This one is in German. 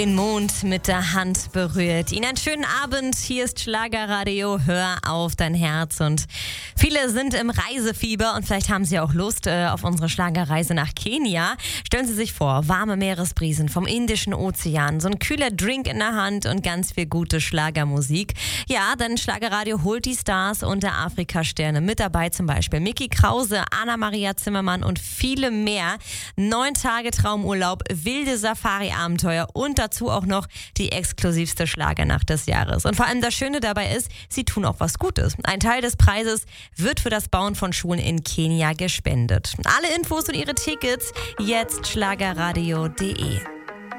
Den Mond mit der Hand berührt. Ihnen einen schönen Abend. Hier ist Schlagerradio. Hör auf dein Herz. Und viele sind im Reisefieber und vielleicht haben Sie auch Lust auf unsere Schlagerreise nach Kenia. Stellen Sie sich vor, warme Meeresbrisen vom Indischen Ozean, so ein kühler Drink in der Hand und ganz viel gute Schlagermusik. Ja, denn Schlagerradio holt die Stars und der Afrika-Sterne mit dabei, zum Beispiel Micky Krause, Anna-Maria Zimmermann und viele mehr. 9 Tage Traumurlaub, wilde Safari-Abenteuer und dazu auch noch die exklusivste Schlagernacht des Jahres. Und vor allem das Schöne dabei ist, sie tun auch was Gutes. Ein Teil des Preises wird für das Bauen von Schulen in Kenia gespendet. Alle Infos und ihre Tickets jetzt schlagerradio.de.